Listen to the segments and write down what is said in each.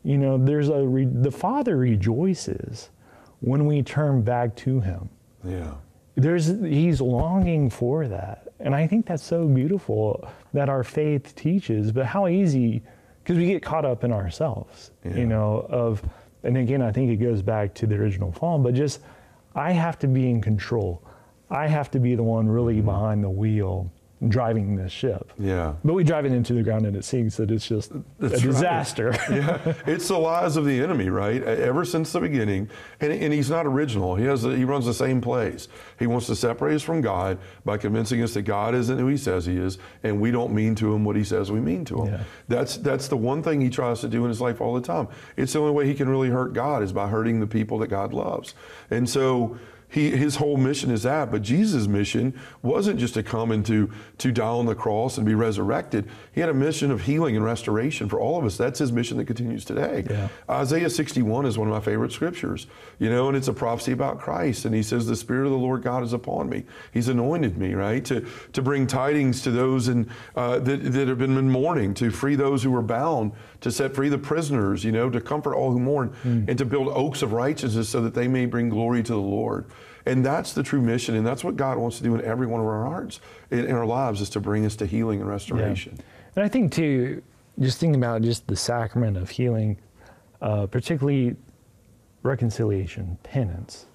You know, the Father rejoices when we turn back to Him. Yeah. He's longing for that. And I think that's so beautiful that our faith teaches, but how easy, because we get caught up in ourselves, you know, and again, I think it goes back to the original fall, but just, I have to be in control. I have to be the one really behind the wheel driving this ship. Yeah. But we drive it into the ground and it sinks, and it's just a disaster. Right. Yeah. It's the lies of the enemy, right? Ever since the beginning. And he's not original. He runs the same plays. He wants to separate us from God by convincing us that God isn't who He says He is, and we don't mean to Him what He says we mean to Him. Yeah. That's the one thing he tries to do in his life all the time. It's the only way he can really hurt God is by hurting the people that God loves. And so his whole mission is that, but Jesus' mission wasn't just to come and to die on the cross and be resurrected. He had a mission of healing and restoration for all of us. That's His mission that continues today. Yeah. Isaiah 61 is one of my favorite scriptures, you know, and it's a prophecy about Christ. And He says, the Spirit of the Lord God is upon me. He's anointed me, right, to bring tidings to those that have been in mourning, to free those who are bound, to set free the prisoners, you know, to comfort all who mourn, and to build oaks of righteousness so that they may bring glory to the Lord. And that's the true mission, and that's what God wants to do in every one of our hearts, in our lives, is to bring us to healing and restoration. Yeah. And I think, too, just thinking about just the sacrament of healing, particularly reconciliation, penance.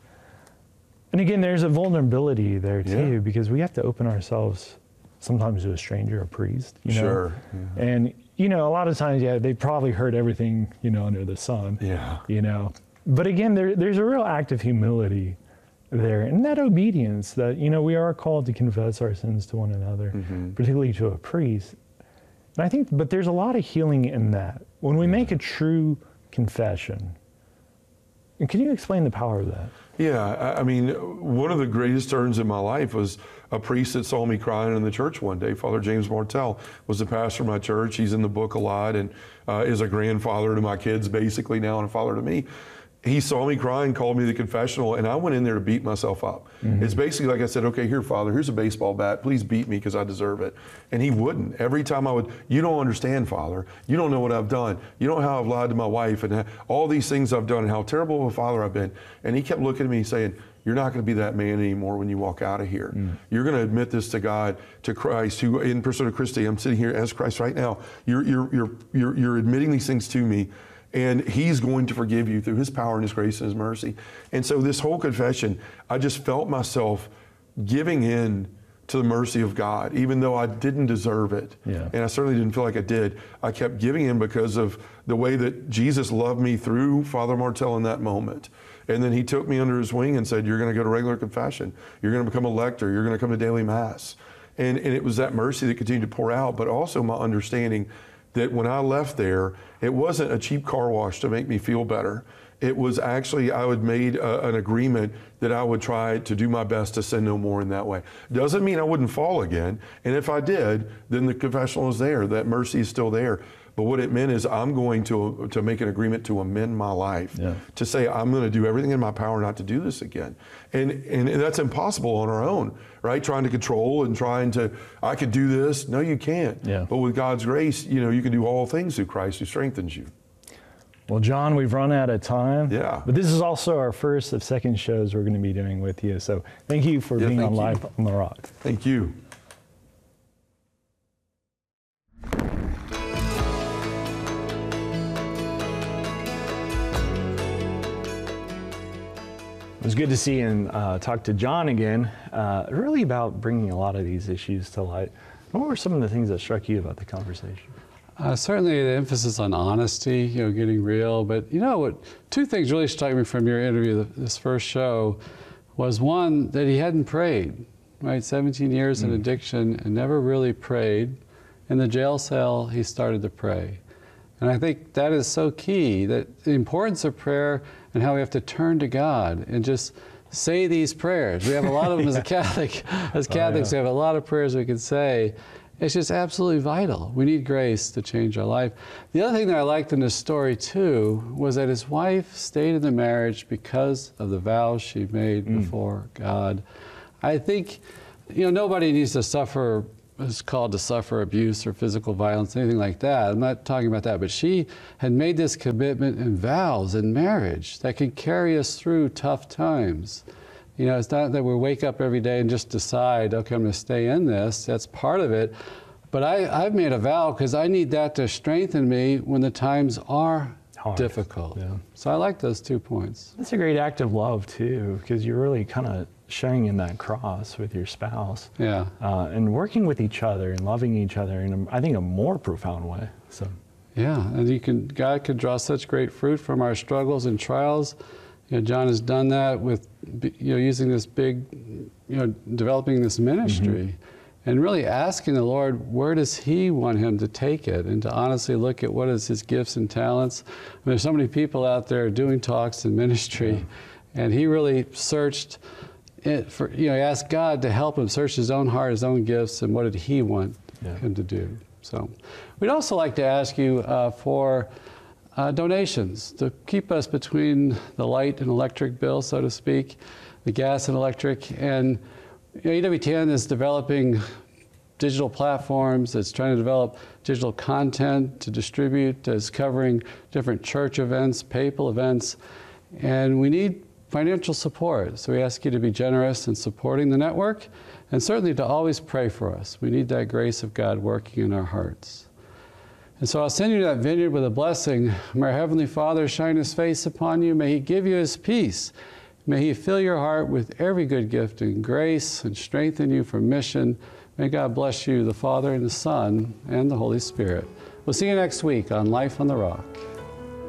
And again, there's a vulnerability there, too, because we have to open ourselves sometimes to a stranger, a priest, you know? Sure. Yeah. And, you know, a lot of times, they probably heard everything, you know, under the sun. Yeah. You know? But again, there's a real act of humility there, and that obedience that, you know, we are called to confess our sins to one another, particularly to a priest. And I think, but there's a lot of healing in that. When we make a true confession, and can you explain the power of that? Yeah, I mean, one of the greatest turns in my life was a priest that saw me crying in the church one day. Father James Martell was the pastor of my church. He's in the book a lot and is a grandfather to my kids basically now and a father to me. He saw me crying, called me to the confessional, and I went in there to beat myself up. It's basically like I said, okay, here, Father, here's a baseball bat. Please beat me because I deserve it. And he wouldn't. Every time I would, you don't understand, Father. You don't know what I've done. You don't know how I've lied to my wife and all these things I've done and how terrible of a father I've been. And he kept looking at me saying, you're not going to be that man anymore when you walk out of here. You're going to admit this to God, to Christ, who in persona Christi, I'm sitting here as Christ right now. You're admitting these things to me. And He's going to forgive you through His power and His grace and His mercy. And so this whole confession, I just felt myself giving in to the mercy of God, even though I didn't deserve it. Yeah. And I certainly didn't feel like I did. I kept giving in because of the way that Jesus loved me through Father Martell in that moment. And then He took me under His wing and said, you're going to go to regular confession. You're going to become a lector. You're going to come to daily Mass. And it was that mercy that continued to pour out, but also my understanding that when I left there, it wasn't a cheap car wash to make me feel better. It was actually, I had made an agreement that I would try to do my best to sin no more in that way. Doesn't mean I wouldn't fall again. And if I did, then the confessional is there. That mercy is still there. But what it meant is I'm going to make an agreement to amend my life, to say I'm going to do everything in my power not to do this again. And that's impossible on our own, right? Trying to control and trying to, I could do this. No, you can't. Yeah. But with God's grace, you know, you can do all things through Christ who strengthens you. Well, John, we've run out of time. Yeah. But this is also our first of second shows we're going to be doing with you. So thank you for being on Live on the Rock. Thank you. It was good to see and talk to John again, really about bringing a lot of these issues to light. What were some of the things that struck you about the conversation? Certainly the emphasis on honesty, you know, getting real. But you know what? Two things really struck me from your interview, this first show, was one, that he hadn't prayed, right? 17 years in addiction and never really prayed. In the jail cell, he started to pray. And I think that is so key, that the importance of prayer and how we have to turn to God and just say these prayers. We have a lot of them as a Catholic. As Catholics, we have a lot of prayers we can say. It's just absolutely vital. We need grace to change our life. The other thing that I liked in this story, too, was that his wife stayed in the marriage because of the vows she made before God. I think, you know, nobody needs to suffer was called to suffer abuse or physical violence, anything like that. I'm not talking about that, but she had made this commitment and vows in marriage that could carry us through tough times. You know, it's not that we wake up every day and just decide, okay, I'm going to stay in this. That's part of it. But I've made a vow because I need that to strengthen me when the times are difficult. Yeah. So I like those 2 points. That's a great act of love, too, because you're really kind of sharing in that cross with your spouse. Yeah. And working with each other and loving each other in, I think, a more profound way. So. Yeah, and God could draw such great fruit from our struggles and trials. You know, John has done that with, you know, using this big, you know, developing this ministry, and really asking the Lord, where does He want him to take it, and to honestly look at what is his gifts and talents. I mean, there's so many people out there doing talks in ministry, and he really searched it for, you know, he asked God to help him search his own heart, his own gifts, and what did He want him to do. So, we'd also like to ask you for donations to keep us between the light and electric bill, so to speak, the gas and electric. And you know, EWTN is developing digital platforms. It's trying to develop digital content to distribute. It's covering different church events, papal events, and we need financial support. So we ask you to be generous in supporting the network, and certainly to always pray for us. We need that grace of God working in our hearts. And so I'll send you that vineyard with a blessing. May our Heavenly Father shine His face upon you. May He give you His peace. May He fill your heart with every good gift and grace and strengthen you for mission. May God bless you, the Father and the Son and the Holy Spirit. We'll see you next week on Life on the Rock.